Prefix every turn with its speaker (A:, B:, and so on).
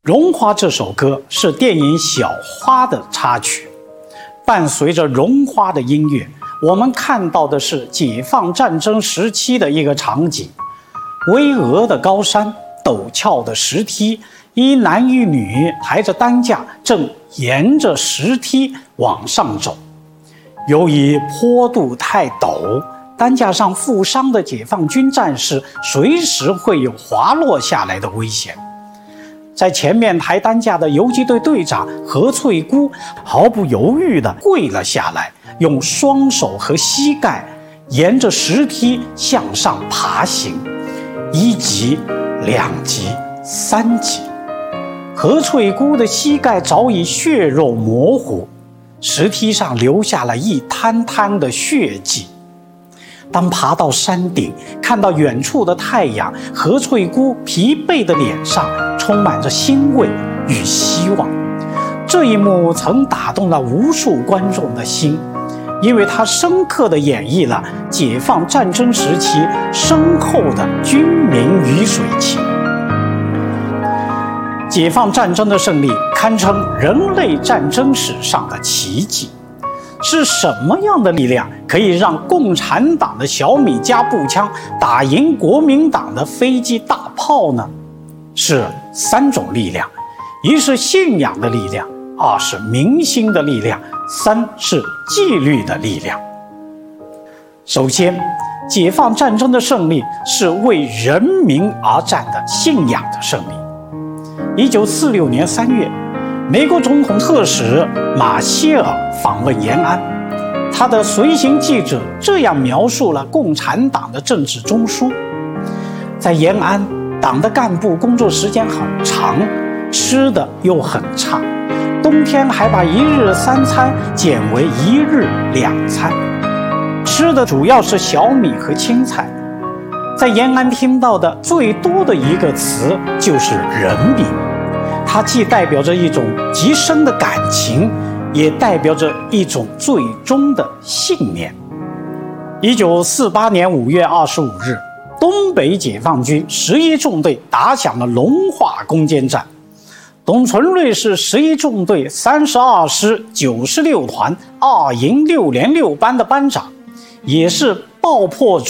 A: 绒花这首歌是电影《小花》的插曲，伴随着绒花的音乐，我们看到的是解放战争时期的一个场景：巍峨的高山，陡峭的石梯，一男一女抬着担架，正沿着石梯往上走。由于坡度太陡，担架上负伤的解放军战士随时会有滑落下来的危险。在前面抬担架的游击队队长何翠姑毫不犹豫地跪了下来，用双手和膝盖沿着石梯向上爬行，1级、2级、3级。何翠姑的膝盖早已血肉模糊，石梯上留下了一滩滩的血迹。当爬到山顶，看到远处的太阳，何翠姑疲惫的脸上充满着欣慰与希望。这一幕曾打动了无数观众的心，因为它深刻地演绎了解放战争时期深厚的军民鱼水情。解放战争的胜利堪称人类战争史上的奇迹。是什么样的力量可以让共产党的小米加步枪打赢国民党的飞机大炮呢？是3种力量：一是信仰的力量，2是民心的力量，3是纪律的力量。首先，解放战争的胜利是为人民而战的信仰的胜利。1946年3月，美国总统特使马歇尔访问延安，他的随行记者这样描述了共产党的政治中枢：在延安，党的干部工作时间很长，吃的又很差，冬天还把1日3餐减为1日2餐，吃的主要是小米和青菜。在延安听到的最多的一个词就是人民，它既代表着一种极深的感情，也代表着一种最终的信念。1948年5月25日，东北解放军11纵队打响了龙化攻坚战。董存瑞是11纵队32师96团2营6连6班的班长，也是爆破